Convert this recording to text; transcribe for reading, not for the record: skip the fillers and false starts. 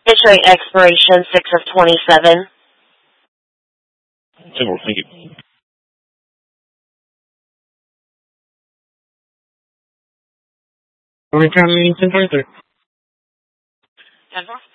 It's showing expiration 6 of 27. Thank you. Only counting 1023. 10-4.